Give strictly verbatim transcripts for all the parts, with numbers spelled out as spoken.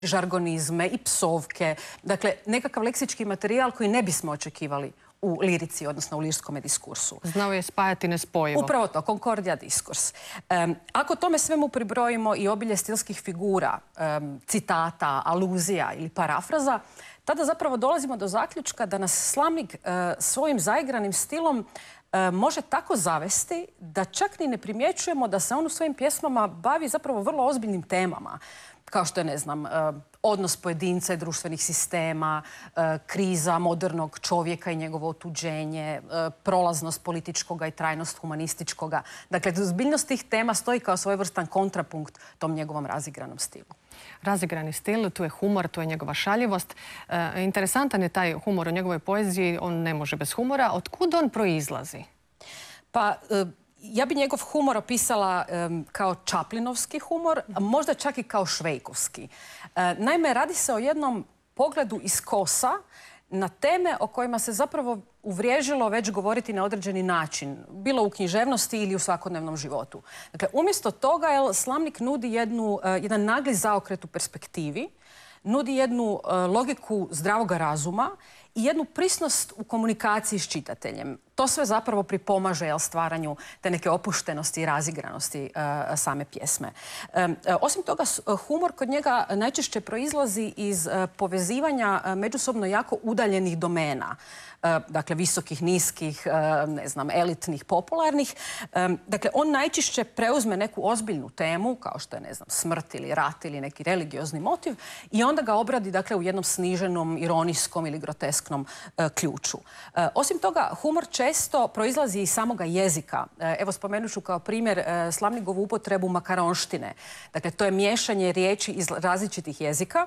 žargonizme i psovke. Dakle, nekakav leksički materijal koji ne bismo očekivali u lirici, odnosno u lirskom diskursu. Znao je spajati nespojivo. Upravo to, konkordija diskurs. Um, ako tome svemu pribrojimo i obilje stilskih figura, um, citata, aluzija ili parafraza, tada zapravo dolazimo do zaključka da nas slamnik uh, svojim zaigranim stilom uh, može tako zavesti da čak ni ne primjećujemo da se on u svojim pjesmama bavi zapravo vrlo ozbiljnim temama. Kao što je, ne znam, odnos pojedinca i društvenih sistema, kriza modernog čovjeka i njegovo otuđenje, prolaznost političkoga i trajnost humanističkoga. Dakle, zbiljnost tih tema stoji kao svojevrstan kontrapunkt tom njegovom razigranom stilu. Razigrani stil, tu je humor, tu je njegova šaljivost. E, interesantan je taj humor u njegovoj poeziji, on ne može bez humora. Otkud on proizlazi? Pa... E, Ja bi njegov humor opisala um, kao Chaplinovski humor, a možda čak i kao švejkovski. Uh, naime, radi se o jednom pogledu iz kosa na teme o kojima se zapravo uvriježilo već govoriti na određeni način, bilo u književnosti ili u svakodnevnom životu. Dakle, umjesto toga jel, slamnik nudi jednu, uh, jedan nagli zaokret u perspektivi, nudi jednu uh, logiku zdravoga razuma i jednu prisnost u komunikaciji s čitateljem. To sve zapravo pripomaže jel, stvaranju te neke opuštenosti i razigranosti uh, same pjesme. Um, osim toga, humor kod njega najčešće proizlazi iz uh, povezivanja uh, međusobno jako udaljenih domena. Uh, dakle, visokih, niskih, uh, ne znam, elitnih, popularnih. Um, dakle, on najčešće preuzme neku ozbiljnu temu, kao što je, ne znam, smrt ili rat ili neki religiozni motiv, i onda ga obradi, dakle, u jednom sniženom, ironijskom ili grotesknom uh, ključu. Uh, osim toga, humor često proizlazi iz samoga jezika. Evo, spomenut ću kao primjer slamnikovu upotrebu makaronštine. Dakle, to je miješanje riječi iz različitih jezika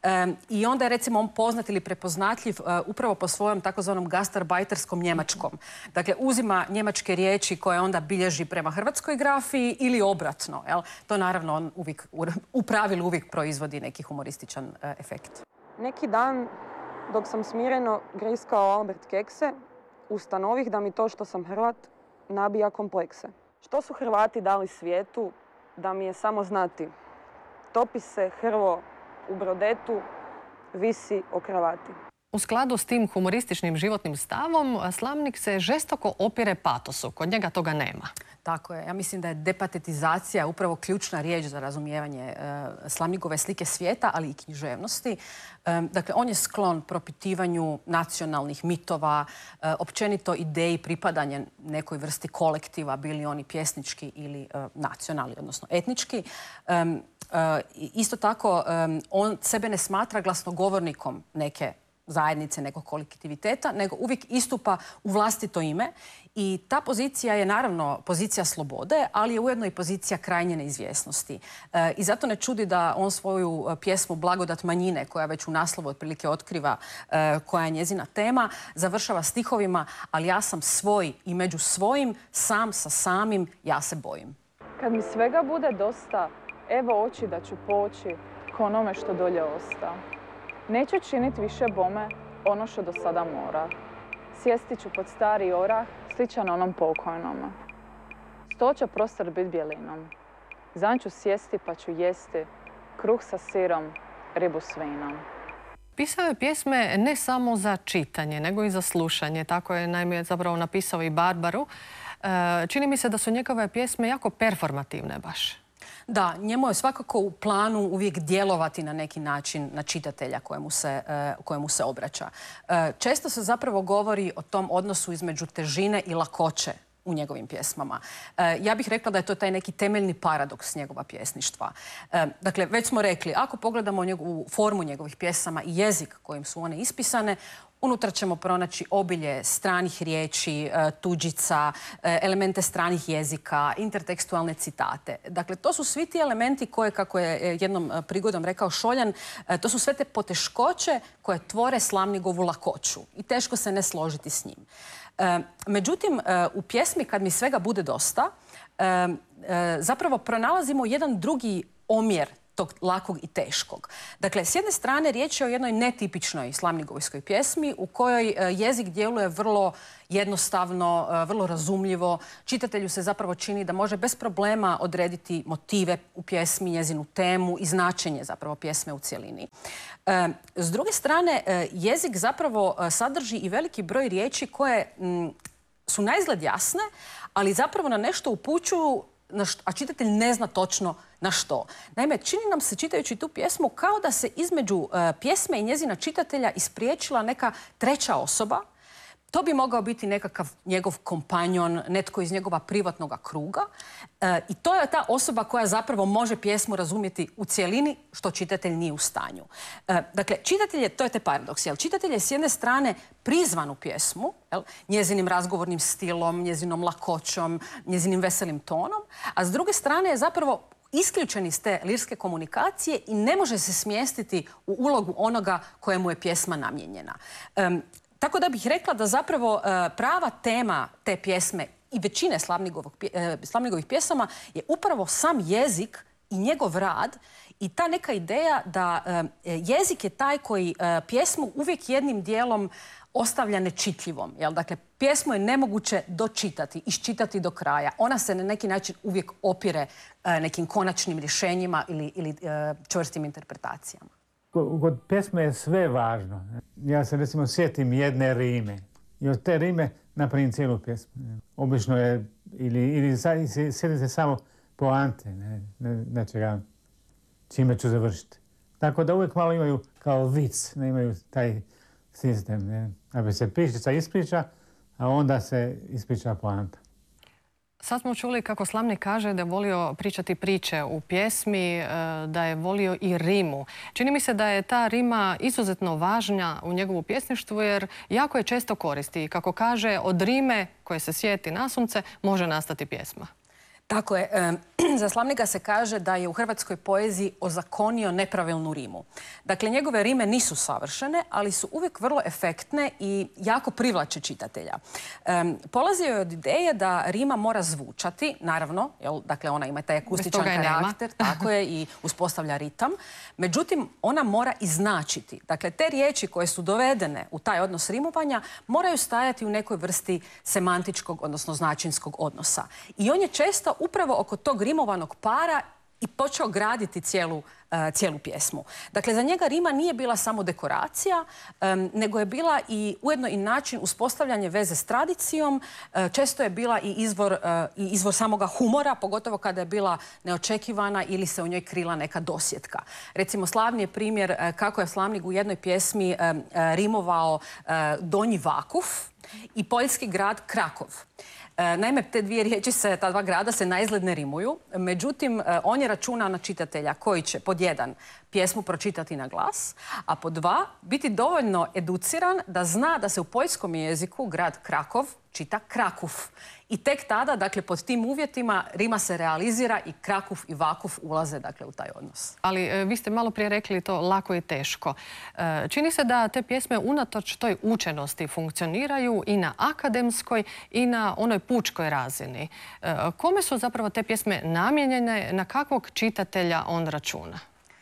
i onda je, recimo, on poznat ili prepoznatljiv upravo po svojom takozvanom gastarbajterskom njemačkom. Dakle, uzima njemačke riječi koje onda bilježi prema hrvatskoj grafiji ili obratno. Jel? To naravno on uvijek, u pravilu uvijek proizvodi neki humorističan efekt. Neki dan, dok sam smireno griskao Albert kekse, ustanovih da mi to što sam Hrvat nabija komplekse. Što su Hrvati dali svijetu da mi je samo znati? Topi se hrvo u brodetu, visi o kravati. U skladu s tim humorističnim životnim stavom, slamnik se žestoko opire patosu. Kod njega toga nema. Tako je. Ja mislim da je depatetizacija upravo ključna riječ za razumijevanje uh, slamnikove slike svijeta, ali i književnosti. Um, dakle, on je sklon propitivanju nacionalnih mitova, uh, općenito ideji pripadanja nekoj vrsti kolektiva, bili oni pjesnički ili uh, nacionalni, odnosno etnički. Um, uh, isto tako, um, on sebe ne smatra glasnogovornikom neke zajednice, nekog kolektiviteta, nego uvijek istupa u vlastito ime. I ta pozicija je naravno pozicija slobode, ali je ujedno i pozicija krajnje neizvjesnosti. E, I zato ne čudi da on svoju pjesmu Blagodat manjine, koja već u naslovu otprilike otkriva e, koja je njezina tema, završava stihovima: ali ja sam svoj i među svojim, sam sa samim, ja se bojim. Kad mi svega bude dosta, evo oči da ću poći ko onome što dolje osta. Neću činiti više bome ono što do sada mora. Sjesti ću pod stari orah, sličan onom pokojnom. Sto će prostor bit bjelinom. Zan ću sjesti pa ću jesti kruh sa sirom, ribu s vinom. Pisao je pjesme ne samo za čitanje, nego i za slušanje. Tako je naime zapravo napisao i Barbaru. Čini mi se da su njegove pjesme jako performativne baš. Da, njemu je svakako u planu uvijek djelovati na neki način na čitatelja kojemu se, uh, kojemu se obraća. Uh, često se zapravo govori o tom odnosu između težine i lakoće u njegovim pjesmama. Uh, ja bih rekla da je to taj neki temeljni paradoks njegova pjesništva. Uh, dakle, već smo rekli, ako pogledamo njegovu formu njegovih pjesama i jezik kojim su one ispisane, unutra ćemo pronaći obilje stranih riječi, tuđica, elemente stranih jezika, intertekstualne citate. Dakle, to su svi ti elementi koje, kako je jednom prigodom rekao Šoljan, to su sve te poteškoće koje tvore slamnikovu lakoću i teško se ne složiti s njim. Međutim, u pjesmi Kad mi svega bude dosta, zapravo pronalazimo jedan drugi omjer tog lakog i teškog. Dakle, s jedne strane riječ je o jednoj netipičnoj Slavnigovskoj pjesmi u kojoj jezik djeluje vrlo jednostavno, vrlo razumljivo. Čitatelju se zapravo čini da može bez problema odrediti motive u pjesmi, njezinu temu i značenje zapravo pjesme u cjelini. S druge strane, jezik zapravo sadrži i veliki broj riječi koje su naizgled jasne, ali zapravo na nešto upućuju, a čitatelj ne zna točno na što. Naime, čini nam se, čitajući tu pjesmu, kao da se između pjesme i njezina čitatelja ispriječila neka treća osoba. To bi mogao biti nekakav njegov kompanjon, netko iz njegova privatnog kruga. E, I to je ta osoba koja zapravo može pjesmu razumjeti u cjelini, što čitatelj nije u stanju. E, dakle, čitatelj je, to je te paradoks, jel? Čitatelj je s jedne strane prizvan u pjesmu, jel? Njezinim razgovornim stilom, njezinom lakoćom, njezinim veselim tonom, a s druge strane je zapravo isključen iz te lirske komunikacije i ne može se smjestiti u ulogu onoga kojemu je pjesma namijenjena. E, Tako da bih rekla da zapravo prava tema te pjesme i većine Slavnigovih pjesama je upravo sam jezik i njegov rad i ta neka ideja da jezik je taj koji pjesmu uvijek jednim dijelom ostavlja nečitljivom. Jel? Dakle, pjesmu je nemoguće dočitati, iščitati do kraja. Ona se na neki način uvijek opire nekim konačnim rješenjima ili, ili čvrstim interpretacijama. Kod pjesme je sve važno. Ja se recimo sjetim jedne rime i od te rime napravim cijelu pjesmu. Obično je, ili, ili sjetim se samo poante, ne, ne, nečega čime ću završiti. Tako da uvijek malo imaju kao vic, ne imaju taj sistem. Ne. Aby se pričica ispriča, a onda se ispriča poanta. Sad smo čuli kako Slavnik kaže da je volio pričati priče u pjesmi, da je volio i rimu. Čini mi se da je ta rima izuzetno važna u njegovu pjesništvu jer jako je često koristi. Kako kaže, od rime koje se sjeti nasumce može nastati pjesma. Tako je. Za Slavnika se kaže da je u hrvatskoj poeziji ozakonio nepravilnu rimu. Dakle, njegove rime nisu savršene, ali su uvijek vrlo efektne i jako privlače čitatelja. Polazio je od ideje da rima mora zvučati, naravno, jel, dakle ona ima taj akustičan karakter, tako je, i uspostavlja ritam. Međutim, ona mora i značiti. Dakle, te riječi koje su dovedene u taj odnos rimovanja moraju stajati u nekoj vrsti semantičkog, odnosno značinskog odnosa. I on je često upravo oko tog rimovanog para i počeo graditi cijelu, uh, cijelu pjesmu. Dakle, za njega rima nije bila samo dekoracija, um, nego je bila i ujedno i način uspostavljanja veze s tradicijom. Uh, često je bila i izvor, uh, i izvor samoga humora, pogotovo kada je bila neočekivana ili se u njoj krila neka dosjetka. Recimo, slavni je primjer uh, kako je Slavnik u jednoj pjesmi uh, uh, rimovao uh, Donji Vakuf i poljski grad Krakov. Naime, te dvije riječi se, ta dva grada se naizgled ne rimuju. Međutim, on je računao na čitatelja koji će pod jedan pjesmu pročitati na glas, a pod dva biti dovoljno educiran da zna da se u poljskom jeziku grad Krakov čita Krakuf. I tek tada, dakle, pod tim uvjetima rima se realizira i Krakuf i Vakuf ulaze, dakle, u taj odnos. Ali vi ste malo prije rekli to lako i teško. Čini se da te pjesme unatoč toj učenosti funkcioniraju i na akademskoj i na onoj pučkoj razini. Kome su zapravo te pjesme namijenjene, na kakvog čitatelja on računa?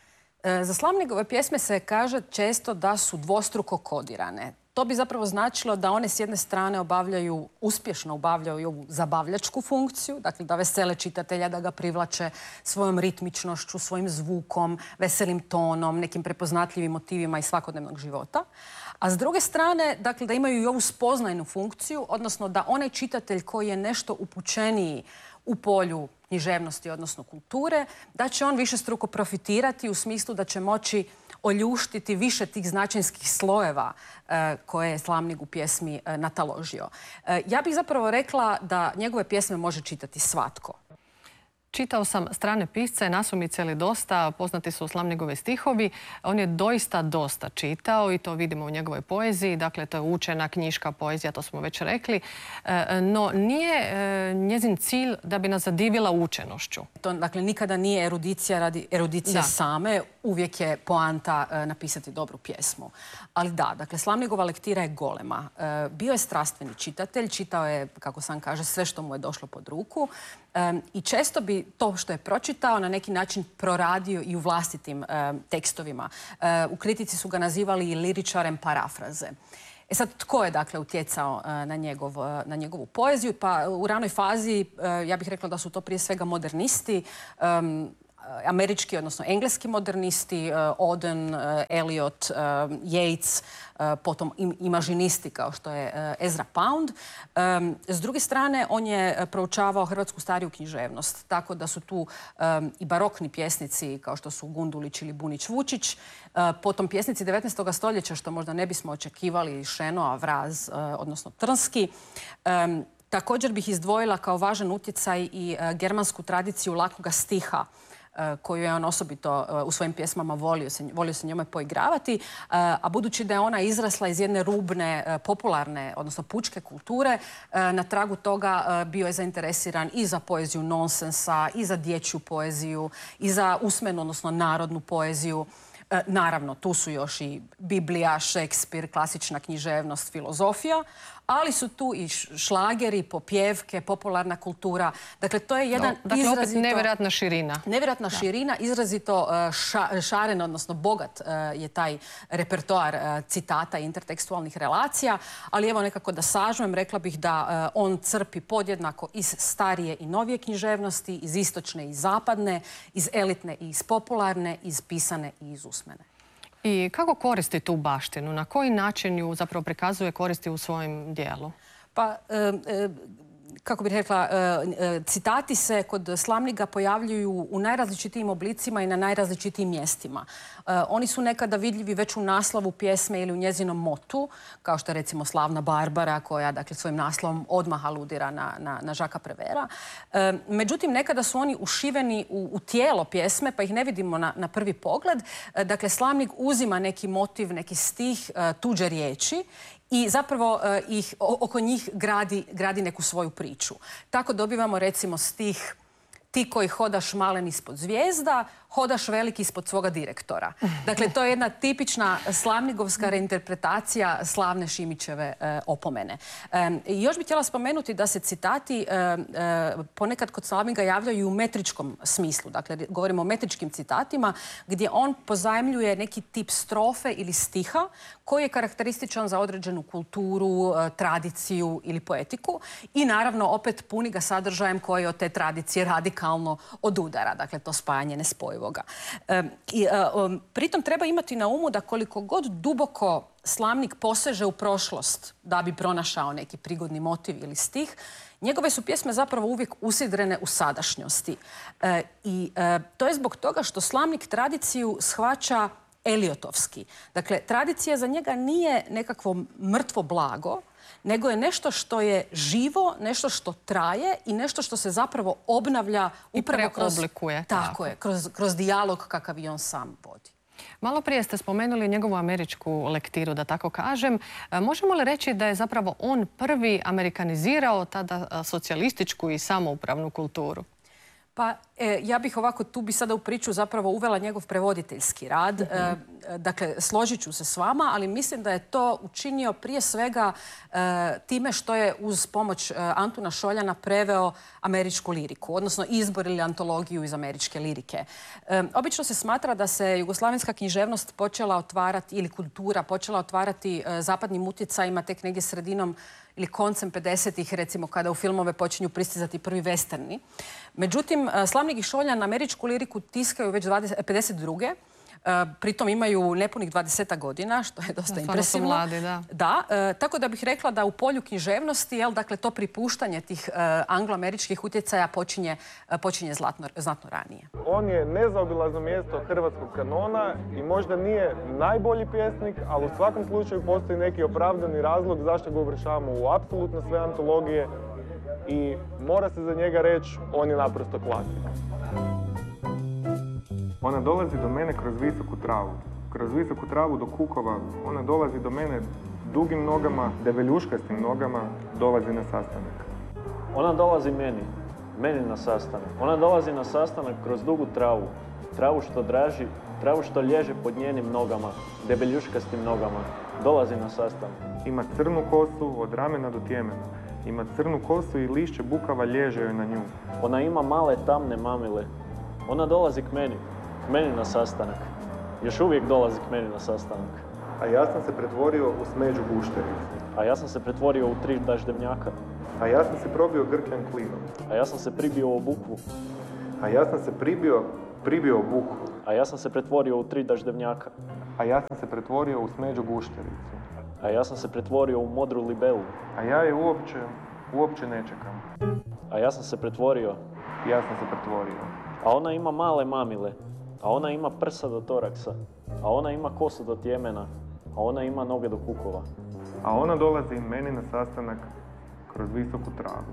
Za Slavnikove pjesme se kaže često da su dvostruko kodirane. To bi zapravo značilo da one s jedne strane obavljaju, uspješno obavljaju ovu zabavljačku funkciju, dakle da vesele čitatelja, da ga privlače svojom ritmičnošću, svojim zvukom, veselim tonom, nekim prepoznatljivim motivima iz svakodnevnog života. A s druge strane, dakle, da imaju i ovu spoznajnu funkciju, odnosno da onaj čitatelj koji je nešto upućeniji u polju književnosti, odnosno kulture, da će on višestruko profitirati u smislu da će moći oljuštiti više tih značinskih slojeva e, koje je Slavnik u pjesmi e, nataložio. E, ja bih zapravo rekla da njegove pjesme može čitati svatko. Čitao sam strane pisce, nasumice ili dosta, poznati su Slavnikovi stihovi. On je doista dosta čitao i to vidimo u njegovoj poeziji. Dakle, to je učena knjiška poezija, to smo već rekli. No, nije njezin cilj da bi nas zadivila učenošću. To, dakle, nikada nije erudicija radi erudicije da. same. Uvijek je poanta e, napisati dobru pjesmu. Ali da, dakle, Slavnikova lektira je golema. E, bio je strastveni čitatelj, čitao je, kako sam kaže, sve što mu je došlo pod ruku. I često bi to što je pročitao na neki način proradio i u vlastitim tekstovima. U kritici su ga nazivali i liričarem parafraze. E sad, tko je dakle utjecao na, njegov, na njegovu poeziju? Pa u ranoj fazi ja bih rekla da su to prije svega modernisti, um, američki, odnosno engleski modernisti, Auden, Eliot, Yeats, potom imažinisti kao što je Ezra Pound. S druge strane, on je proučavao hrvatsku stariju književnost, tako da su tu i barokni pjesnici kao što su Gundulić ili Bunić Vučić, potom pjesnici devetnaestog stoljeća, što možda ne bismo očekivali, Šenoa, Vraz, odnosno Trnski. Također bih izdvojila kao važan utjecaj i germansku tradiciju lakoga stiha, koju je on osobito u svojim pjesmama volio se, volio se njome poigravati, a budući da je ona izrasla iz jedne rubne, popularne, odnosno pučke kulture, na tragu toga bio je zainteresiran i za poeziju nonsensa, i za dječju poeziju, i za usmenu, odnosno narodnu poeziju. Naravno, tu su još i Biblija, Šekspir, klasična književnost, filozofija, ali su tu i šlageri, popjevke, popularna kultura. Dakle, to je jedan no, dakle, izrazito... opet nevjerojatna širina. Nevjerojatna širina, izrazito ša, šaren, odnosno bogat je taj repertoar citata i intertekstualnih relacija, ali evo nekako da sažmem, rekla bih da on crpi podjednako iz starije i novije književnosti, iz istočne i zapadne, iz elitne i iz popularne, iz pisane i iz usmene. I kako koristi tu baštinu? Na koji način ju zapravo prikazuje, koristi u svojem dijelu? Pa, e, e, kako bih rekla, e, citati se kod Slamniga pojavljuju u najrazličitijim oblicima i na najrazličitijim mjestima. E, oni su nekada vidljivi već u naslovu pjesme ili u njezinom motu, kao što je recimo Slavna Barbara, koja dakle, svojim naslovom odmah aludira na, na, na Žaka Prevera. E, međutim, nekada su oni ušiveni u, u tijelo pjesme, pa ih ne vidimo na, na prvi pogled. E, dakle, Slamnik uzima neki motiv, neki stih, e, tuđe riječi i zapravo e, ih, oko njih gradi, gradi neku svoju priču. Tako dobivamo recimo stih Ti koji hodaš malen ispod zvijezda, hodaš veliki ispod svoga direktora. Dakle, to je jedna tipična slavnigovska reinterpretacija slavne Šimićeve e, opomene. E, još bih htjela spomenuti da se citati e, e, ponekad kod Slavniga javljaju i u metričkom smislu. Dakle, govorimo o metričkim citatima gdje on pozajmljuje neki tip strofe ili stiha koji je karakterističan za određenu kulturu, e, tradiciju ili poetiku i naravno opet puni ga sadržajem koji od te tradicije radikalno odudara. Dakle, to spajanje nespojivoga. E, i, e, um, pritom treba imati na umu da koliko god duboko Slamnik poseže u prošlost da bi pronašao neki prigodni motiv ili stih, njegove su pjesme zapravo uvijek usidrene u sadašnjosti. E, I e, to je zbog toga što Slamnik tradiciju shvaća eliotovski. Dakle, tradicija za njega nije nekakvo mrtvo blago, nego je nešto što je živo, nešto što traje i nešto što se zapravo obnavlja upravo kroz... preoblikuje. Tako, tako je, kroz, kroz dijalog kakav i on sam vodi. Malo prije ste spomenuli njegovu američku lektiru, da tako kažem. Možemo li reći da je zapravo on prvi amerikanizirao tada socijalističku i samoupravnu kulturu? Pa e, ja bih ovako, tu bi sada u priču zapravo uvela njegov prevoditeljski rad. E, dakle, složit ću se s vama, ali mislim da je to učinio prije svega e, time što je uz pomoć e, Antuna Šoljana preveo američku liriku, odnosno izbor ili antologiju iz američke lirike. E, obično se smatra da se jugoslavenska književnost počela otvarati, ili kultura počela otvarati e, zapadnim utjecajima tek negdje sredinom ili koncem pedesetih, recimo kada u filmove počinju pristizati prvi westerni. Međutim, Slamnik i Šoljan američku liriku tiskaju već pedeset druge. Pritom imaju nepunih dvadesetak godina, što je dosta da, impresivno. Mladi, da. Da, e, tako da bih rekla da u polju književnosti, jel, dakle, to pripuštanje tih e, angloameričkih utjecaja počinje, e, počinje zlatno, znatno ranije. On je nezaobilazno mjesto hrvatskog kanona i možda nije najbolji pjesnik, ali u svakom slučaju postoji neki opravdani razlog zašto ga uvršavamo u apsolutno sve antologije i mora se za njega reći, on je naprosto klasik. Ona dolazi do mene kroz visoku travu. Kroz visoku travu do kukova. Ona dolazi do mene dugim nogama, debeljuškastim nogama, dolazi na sastanak. Ona dolazi meni, meni na sastanak. Ona dolazi na sastanak kroz dugu travu. Travu što draži, travu što lježe pod njenim nogama, debeljuškastim nogama. Dolazi na sastanak. Ima crnu kosu od ramena do tjemena. Ima crnu kosu i lišće bukava liježe joj na nju. Ona ima male tamne mamile. Ona dolazi k meni, k meni na sastanak. Još uvijek dolazi k meni na sastanak. A ja sam se pretvorio u smeđu guštericu. A ja sam se pretvorio u tri daždevnjaka. A ja sam se probio grkljan klinom. A ja sam se pribio u bukvu. A ja sam se pribio, pribio u bukvu. A ja sam se pretvorio u tri daždevnjaka. A ja sam se pretvorio u smeđu guštericu. A ja sam se pretvorio u modru libelu. A ja je uopće, uopće ne čekam. A ja sam se pretvorio. Ja sam se pretvorio. A ona ima male mamile. A ona ima prsa do toraksa. A ona ima kosu do tjemena. A ona ima noge do kukova. A ona dolazi meni na sastanak kroz visoku travu.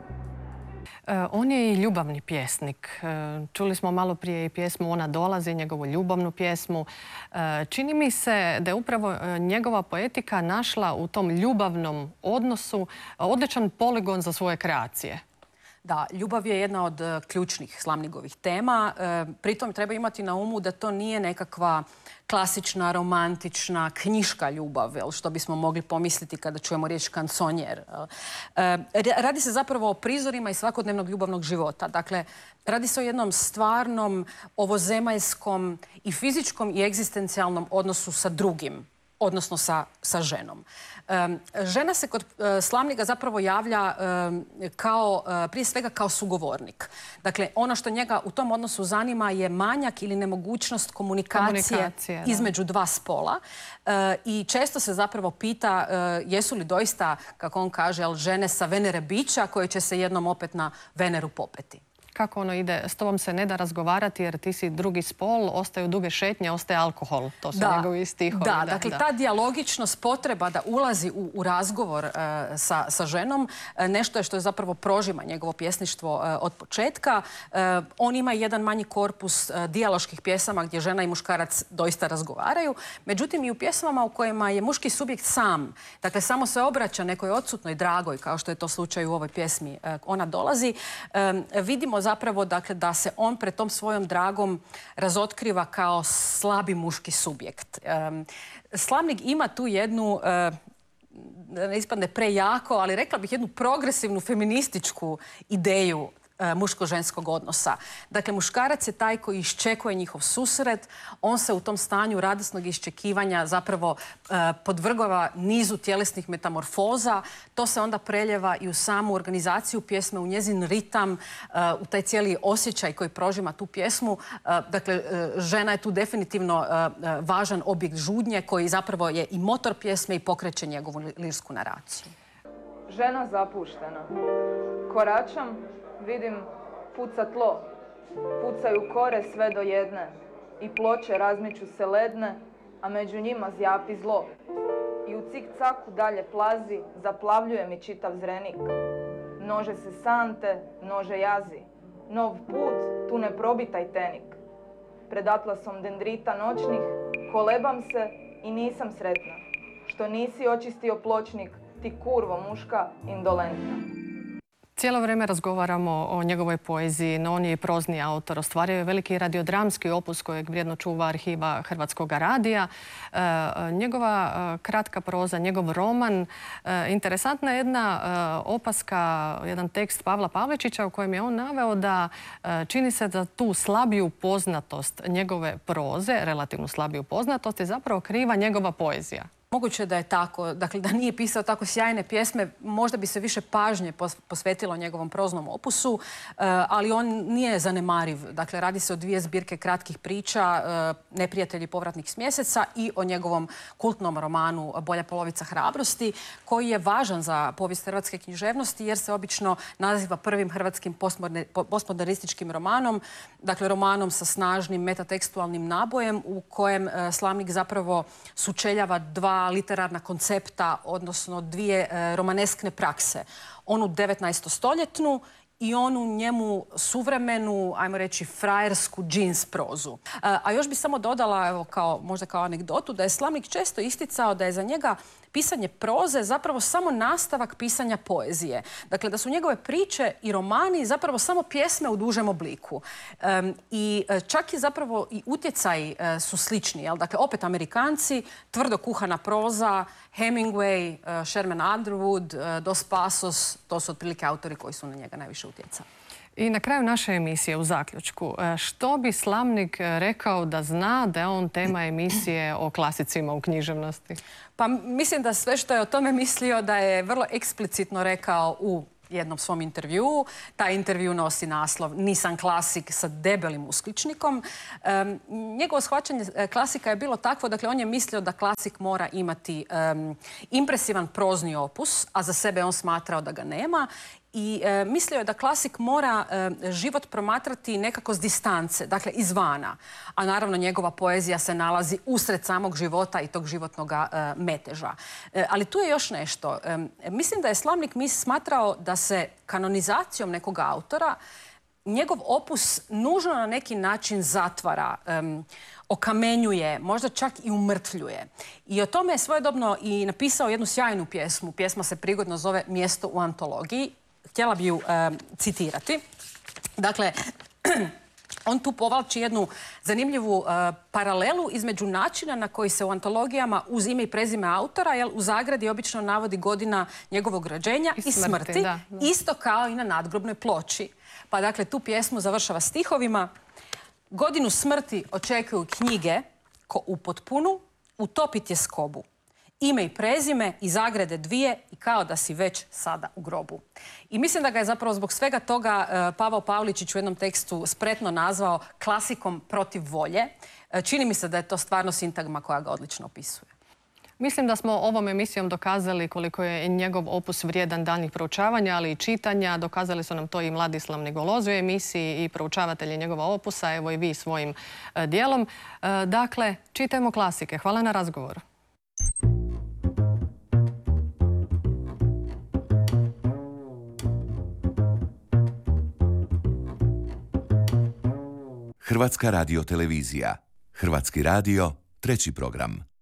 E, on je i ljubavni pjesnik. E, čuli smo malo prije i pjesmu Ona dolazi, njegovu ljubavnu pjesmu. E, čini mi se da je upravo e, njegova poetika našla u tom ljubavnom odnosu odličan poligon za svoje kreacije. Da, ljubav je jedna od uh, ključnih Slamnigovih tema. E, pritom treba imati na umu da to nije nekakva klasična, romantična, knjiška ljubav, jel, što bismo mogli pomisliti kada čujemo riječ kansonjer. E, radi se zapravo o prizorima iz svakodnevnog ljubavnog života. Dakle, radi se o jednom stvarnom, ovozemaljskom i fizičkom i egzistencijalnom odnosu sa drugim, odnosno sa, sa ženom. Um, žena se kod uh, Slamniga zapravo javlja um, kao, uh, prije svega kao sugovornik. Dakle, ono što njega u tom odnosu zanima je manjak ili nemogućnost komunikacije, komunikacije između dva spola. Uh, I često se zapravo pita uh, jesu li doista, kako on kaže, žene sa Venere bića koje će se jednom opet na Veneru popeti. Kako ono ide, s tobom se ne da razgovarati jer ti si drugi spol, ostaju duge šetnje, ostaje alkohol. To su da, njegovi stihovi. Da, da, dakle da. Ta dijalogičnost, potreba da ulazi u, u razgovor uh, sa, sa ženom, uh, nešto je što je zapravo prožima njegovo pjesništvo uh, od početka. Uh, on ima jedan manji korpus uh, dijaloških pjesama gdje žena i muškarac doista razgovaraju. Međutim, i u pjesmama u kojima je muški subjekt sam, dakle samo se obraća nekoj odsutnoj dragoj, kao što je to slučaj u ovoj pjesmi uh, Ona dolazi, um, vidimo zapravo dakle, da se on pred tom svojom dragom razotkriva kao slabi muški subjekt. Um, Slamnik ima tu jednu, uh, da ne ispadne prejako, ali rekla bih jednu progresivnu feminističku ideju muško-ženskog odnosa. Dakle, muškarac je taj koji iščekuje njihov susret. On se u tom stanju radosnog iščekivanja zapravo e, podvrgava nizu tjelesnih metamorfoza. To se onda preljeva i u samu organizaciju pjesme, u njezin ritam, e, u taj cijeli osjećaj koji prožima tu pjesmu. E, dakle, e, žena je tu definitivno e, važan objekt žudnje koji zapravo je i motor pjesme i pokreće njegovu lirsku naraciju. Žena zapuštena. Koračam, vidim puca tlo, pucaju kore sve do jedne i ploče razmiču se ledne, a među njima zjapi zlo. I u cik-caku dalje plazi, zaplavljuje mi čitav zrenik. Množe se sante, množe jazi, nov put, tu ne probi taj tenik. Pred atlasom dendrita noćnih kolebam se i nisam sretna, što nisi očistio pločnik, ti kurvo muška indolentna. Cijelo vrijeme razgovaramo o njegovoj poeziji, no on je i prozni autor. Ostvario je veliki radiodramski opus kojeg vrijedno čuva arhiva Hrvatskog radija. E, njegova e, kratka proza, njegov roman. E, interesantna je jedna e, opaska, jedan tekst Pavla Pavličića u kojem je on naveo da e, čini se da tu slabiju poznatost njegove proze, relativno slabiju poznatost, je zapravo kriva njegova poezija. Moguće da je tako, dakle da nije pisao tako sjajne pjesme, možda bi se više pažnje posvetilo njegovom proznom opusu, ali on nije zanemariv. Dakle, radi se o dvije zbirke kratkih priča, Neprijatelji povratnih s mjeseca i o njegovom kultnom romanu Bolja polovica hrabrosti, koji je važan za povijest hrvatske književnosti jer se obično naziva prvim hrvatskim postmodernističkim romanom, dakle romanom sa snažnim metatekstualnim nabojem u kojem Slamnik zapravo sučeljava dva literarna koncepta, odnosno dvije e, romaneskne prakse. Onu devetnaestostoljetnu i onu njemu suvremenu, ajmo reći, frajersku džins prozu. A još bi samo dodala, evo, kao, možda kao anegdotu, da je Slamnik često isticao da je za njega pisanje proze zapravo samo nastavak pisanja poezije. Dakle, da su njegove priče i romani zapravo samo pjesme u dužem obliku. Um, I čak i zapravo i utjecaji uh, su slični. Jel? Dakle, opet Amerikanci, tvrdo kuhana proza, Hemingway, uh, Sherman Underwood, uh, Dos Passos, to su otprilike autori koji su na njega najviše utjecali. I na kraju naše emisije, u zaključku, što bi Slamnik rekao da zna da je on tema emisije o klasicima u književnosti? Pa mislim da sve što je o tome mislio da je vrlo eksplicitno rekao u jednom svom intervjuu. Taj intervju nosi naslov Nisam klasik sa debelim uskličnikom. Um, njegovo shvaćanje klasika je bilo takvo, dakle on je mislio da klasik mora imati um, impresivan prozni opus, a za sebe on smatrao da ga nema. I e, mislio je da klasik mora e, život promatrati nekako s distance, dakle izvana. A naravno njegova poezija se nalazi usred samog života i tog životnog e, meteža. E, ali tu je još nešto. E, mislim da je Slamnik mis smatrao da se kanonizacijom nekog autora njegov opus nužno na neki način zatvara, e, okamenjuje, možda čak i umrtvljuje. I o tome je svojedobno i napisao jednu sjajnu pjesmu. Pjesma se prigodno zove Mjesto u antologiji. Htjela bi ju e, citirati. Dakle, on tu povlači jednu zanimljivu e, paralelu između načina na koji se u antologijama uz ime i prezime autora, jel, u zagradi obično navodi godina njegovog rođenja i, i smrti, smrti da, da. Isto kao i na nadgrobnoj ploči. Pa dakle, tu pjesmu završava stihovima. Godinu smrti očekuju knjige ko u potpunu, utopit je skobu. Ime i prezime i zagrade dvije i kao da si već sada u grobu. I mislim da ga je zapravo zbog svega toga uh, Pavao Pavličić u jednom tekstu spretno nazvao klasikom protiv volje. Uh, čini mi se da je to stvarno sintagma koja ga odlično opisuje. Mislim da smo ovom emisijom dokazali koliko je njegov opus vrijedan daljnjih proučavanja, ali i čitanja. Dokazali su nam to i mladi Slamnigolozi u emisiji i proučavatelji njegova opusa, evo i vi svojim uh, dijelom. Uh, dakle, čitajmo klasike. Hvala na razgovoru. Hrvatska radiotelevizija. Hrvatski radio, treći program.